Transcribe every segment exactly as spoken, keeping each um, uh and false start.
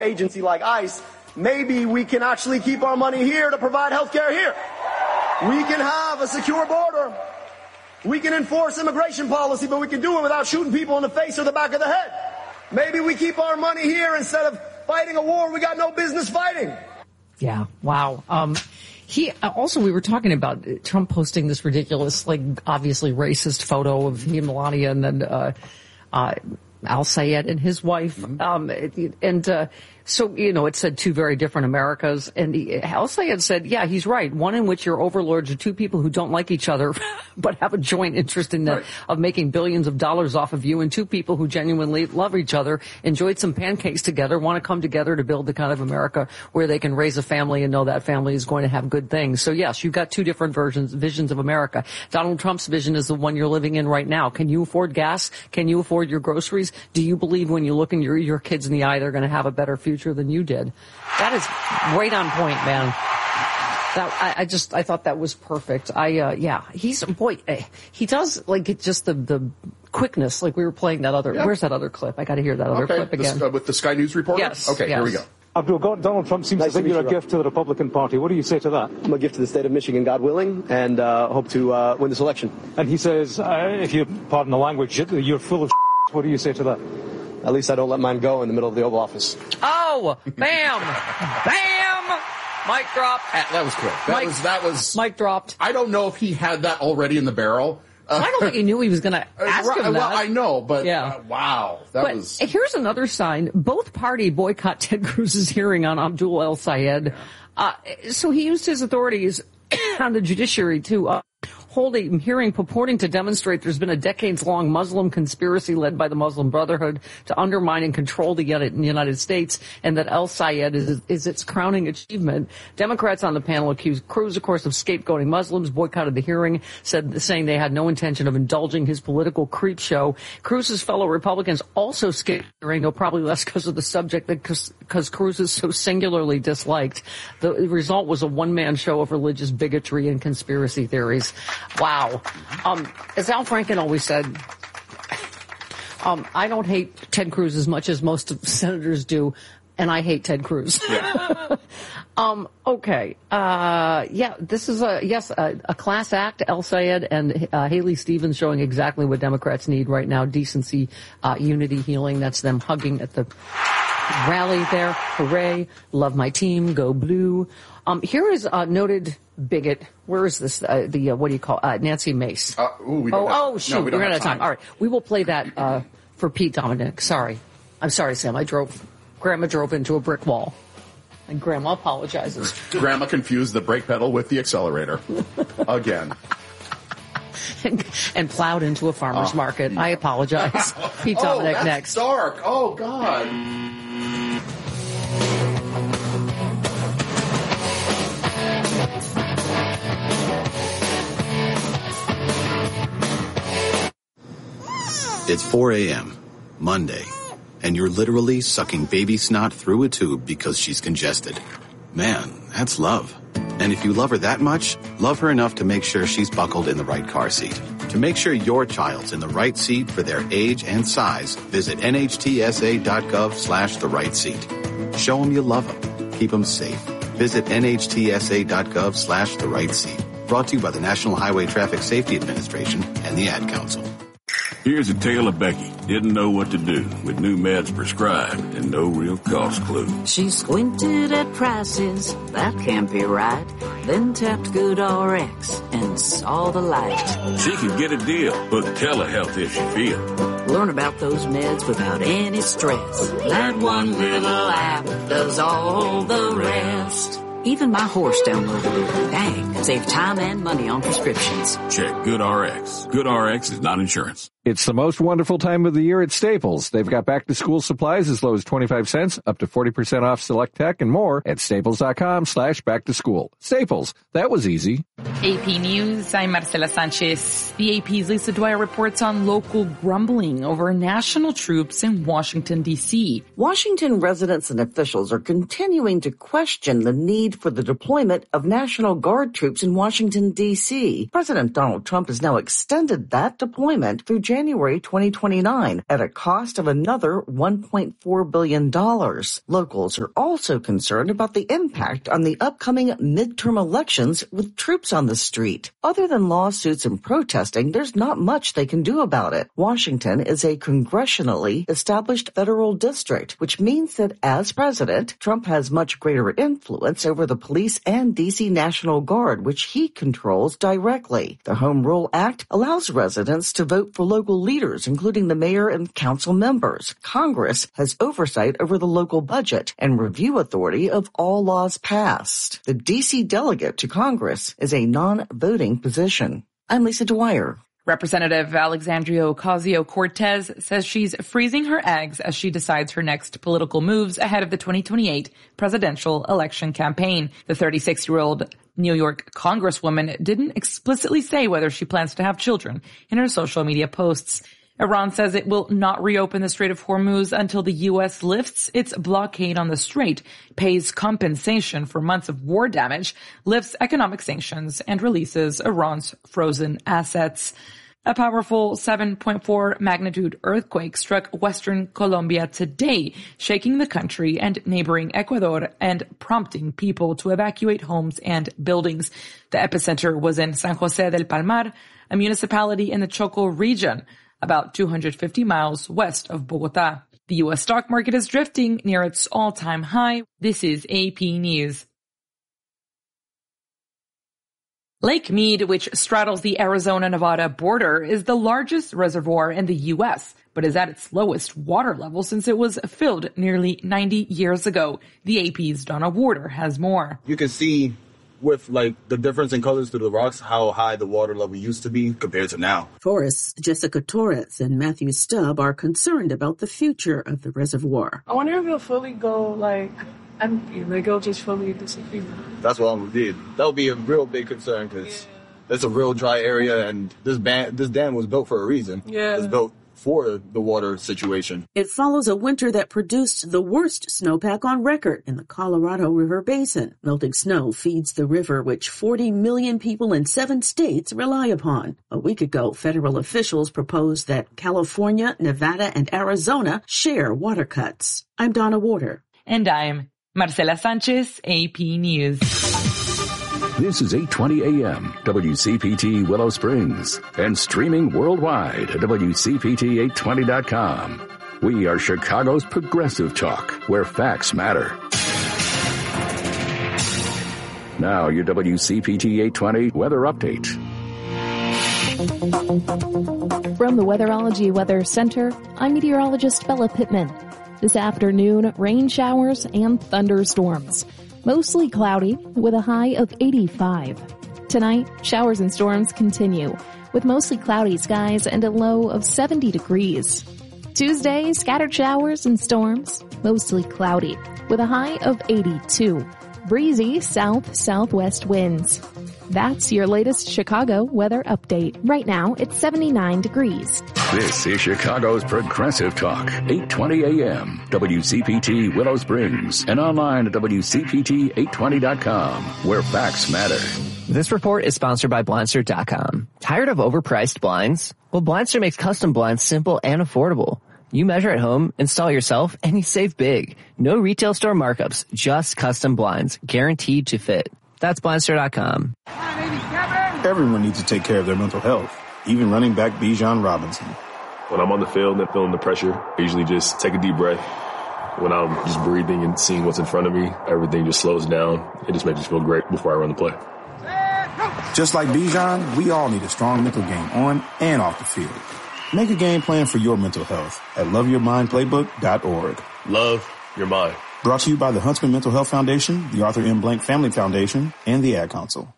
agency like ICE, maybe we can actually keep our money here to provide health care here. We can have a secure border. We can enforce immigration policy, but we can do it without shooting people in the face or the back of the head. Maybe we keep our money here instead of fighting a war we got no business fighting. Yeah, wow. Um, he also, we were talking about Trump posting this ridiculous, like, obviously racist photo of he and Melania and then uh, uh, Al Sayed and his wife. Mm-hmm. Um, and uh, so, you know, it said two very different Americas. And he, Al Sayed said, yeah, he's right. One in which your overlords are two people who don't like each other, but have a joint interest in the, right. of making billions of dollars off of you, and two people who genuinely love each other, enjoyed some pancakes together, want to come together to build the kind of America where they can raise a family and know that family is going to have good things. So, yes, you've got two different versions, visions of America. Donald Trump's vision is the one you're living in right now. Can you afford gas? Can you afford your groceries? Do you believe when you look in your, your kids in the eye, they're going to have a better future than you did? That is right on point, man. That, I, I just, I thought that was perfect. I, uh, yeah, he's, boy, he does, like, it just the, the quickness, like we were playing that other, yeah. Where's that other clip? I gotta hear that other okay. clip again. This, uh, with the Sky News reporter? Yes. Okay, yes. here we go. Abdul, Donald Trump seems nice to think you're a gift to the Republican Party. What do you say to that? I'm a gift to the state of Michigan, God willing, and uh, hope to uh, win this election. And he says, uh, if you pardon the language, you're full of What do you say to that? At least I don't let mine go in the middle of the Oval Office. Oh, bam, bam, mic drop. That was quick. That Mike, was that was mic dropped. I don't know if he had that already in the barrel. Uh, I don't think he knew he was going to ask right, him that. Well, I know, but yeah. uh, wow, that but was. Here's another sign: both party boycott Ted Cruz's hearing on Abdul El Sayed. Yeah. Uh, so he used his authorities on the judiciary to uh, hold a hearing purporting to demonstrate there's been a decades-long Muslim conspiracy led by the Muslim Brotherhood to undermine and control the United States, and that El Sayed is, is its crowning achievement. Democrats on the panel accused Cruz, of course, of scapegoating Muslims, boycotted the hearing, said saying they had no intention of indulging his political creep show. Cruz's fellow Republicans also skipped the hearing, though probably less because of the subject, because Cruz is so singularly disliked. The result was a one-man show of religious bigotry and conspiracy theories. Wow. Um, as Al Franken always said, um, I don't hate Ted Cruz as much as most senators do, and I hate Ted Cruz. Yeah. um, okay. Uh, yeah, this is a, yes, a, a class act, El Sayed and uh, Haley Stevens showing exactly what Democrats need right now, decency, uh, unity, healing. That's them hugging at the rally there. Hooray. Love my team. Go blue. Um, here is a noted bigot. Where is this? Uh, the, uh, what do you call, uh, Nancy Mace. Uh, ooh, we don't oh, have, oh, shoot. No, we don't We're have out of time. time. All right. We will play that, uh, for Pete Dominic. Sorry. I'm sorry, Sam. I drove, Grandma drove into a brick wall. And Grandma apologizes. Grandma confused the brake pedal with the accelerator. Again. and, and plowed into a farmer's uh, market. I apologize. Pete Dominic oh, that's next. dark. Oh, God. It's four a.m., Monday, and you're literally sucking baby snot through a tube because she's congested. Man, that's love. And if you love her that much, love her enough to make sure she's buckled in the right car seat. To make sure your child's in the right seat for their age and size, visit nhtsa.gov slash the right seat. Show them you love them. Keep them safe. Visit nhtsa.gov slash the right seat. Brought to you by the National Highway Traffic Safety Administration and the Ad Council. Here's a tale of Becky. Didn't know what to do with new meds prescribed and no real cost clue. She squinted at prices, that can't be right. Then tapped GoodRx and saw the light. She could get a deal, book telehealth if she feels. Learn about those meds without any stress. That one little app does all the rest. Even my horse downloaded it. Dang, save time and money on prescriptions. Check GoodRx. GoodRx is not insurance. It's the most wonderful time of the year at Staples. They've got back-to-school supplies as low as twenty-five cents, up to forty percent off select tech, and more at staples.com slash back-to-school. Staples, that was easy. A P News, I'm Marcela Sanchez. The A P's Lisa Dwyer reports on local grumbling over national troops in Washington, D C. Washington residents and officials are continuing to question the need for the deployment of National Guard troops in Washington, D C. President Donald Trump has now extended that deployment through January twenty twenty-nine at a cost of another one point four billion dollars. Locals are also concerned about the impact on the upcoming midterm elections with troops on the street. Other than lawsuits and protesting, there's not much they can do about it. Washington is a congressionally established federal district, which means that as president, Trump has much greater influence over the police and D C National Guard, which he controls directly. The Home Rule Act allows residents to vote for local leaders, including the mayor and council members. Congress has oversight over the local budget and review authority of all laws passed. The D C delegate to Congress is a non-voting position. I'm Lisa Dwyer. Representative Alexandria Ocasio-Cortez says she's freezing her eggs as she decides her next political moves ahead of the twenty twenty-eight presidential election campaign. The thirty-six-year-old New York Congresswoman didn't explicitly say whether she plans to have children in her social media posts. Iran says it will not reopen the Strait of Hormuz until the U S lifts its blockade on the strait, pays compensation for months of war damage, lifts economic sanctions, and releases Iran's frozen assets. A powerful seven point four magnitude earthquake struck western Colombia today, shaking the country and neighboring Ecuador and prompting people to evacuate homes and buildings. The epicenter was in San José del Palmar, a municipality in the Choco region, about two hundred fifty miles west of Bogota. The U S stock market is drifting near its all-time high. This is A P News. Lake Mead, which straddles the Arizona-Nevada border, is the largest reservoir in the U S, but is at its lowest water level since it was filled nearly ninety years ago. The A P's Donna Warder has more. You can see with like the difference in colors through the rocks, how high the water level used to be compared to now. Forests Jessica Torres and Matthew Stubb are concerned about the future of the reservoir. I wonder if it'll fully go like empty, like it'll just fully disappear. That's what I'm did. That would be a real big concern because yeah. It's a real dry area, and this ban- this dam was built for a reason. Yeah, it's built for the water situation. It follows a winter that produced the worst snowpack on record in the Colorado River Basin. Melting snow feeds the river, which forty million people in seven states rely upon. A week ago, federal officials proposed that California, Nevada, and Arizona share water cuts. I'm Donna Warder. And I'm Marcela Sanchez, A P News. This is eight twenty A M, W C P T Willow Springs, and streaming worldwide at W C P T eight twenty dot com. We are Chicago's progressive talk, where facts matter. Now your W C P T eight twenty weather update. From the Weatherology Weather Center, I'm meteorologist Bella Pittman. This afternoon, rain showers and thunderstorms. Mostly cloudy with a high of eighty-five. Tonight, showers and storms continue with mostly cloudy skies and a low of seventy degrees. Tuesday, scattered showers and storms, mostly cloudy with a high of eighty-two. Breezy south-southwest winds. That's your latest Chicago weather update. Right now, it's seventy-nine degrees. This is Chicago's Progressive Talk, eight twenty A M, W C P T Willow Springs, and online at W C P T eight twenty dot com, where facts matter. This report is sponsored by Blindster dot com. Tired of overpriced blinds? Well, Blindster makes custom blinds simple and affordable. You measure at home, install yourself, and you save big. No retail store markups, just custom blinds, guaranteed to fit. That's Blindster dot com. Everyone needs to take care of their mental health, even running back Bijan Robinson. When I'm on the field and feeling the pressure, I usually just take a deep breath. When I'm just breathing and seeing what's in front of me, everything just slows down. It just makes me feel great before I run the play. Just like Bijan, we all need a strong mental game on and off the field. Make a game plan for your mental health at love your mind playbook dot org. Love your mind. Brought to you by the Huntsman Mental Health Foundation, the Arthur M. Blank Family Foundation, and the Ad Council.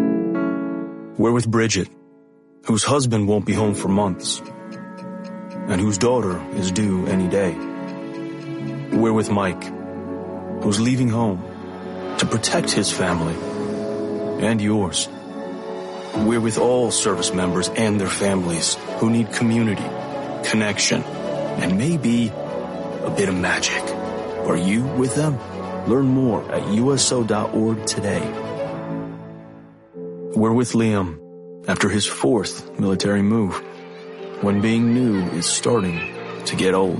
We're with Bridget, whose husband won't be home for months, and whose daughter is due any day. We're with Mike, who's leaving home to protect his family and yours. We're with all service members and their families who need community, connection, and maybe a bit of magic. Are you with them? Learn more at U S O dot org today. We're with Liam after his fourth military move. when being new is starting to get old.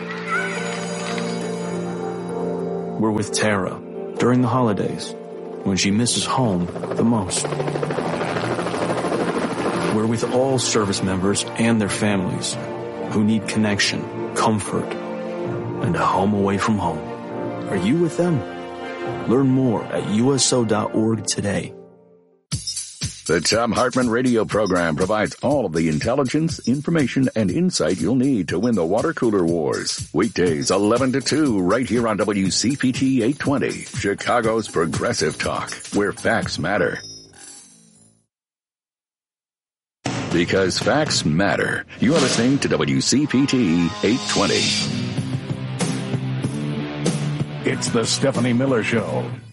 We're with Tara during the holidays when she misses home the most. We're with all service members and their families who need connection, comfort, and a home away from home. Are you with them? Learn more at U S O dot org today. The Thom Hartmann radio program provides all of the intelligence, information, and insight you'll need to win the water cooler wars. Weekdays eleven to two right here on W C P T eight twenty, Chicago's Progressive Talk, where facts matter. Because facts matter. You are listening to W C P T eight twenty. It's the Stephanie Miller Show.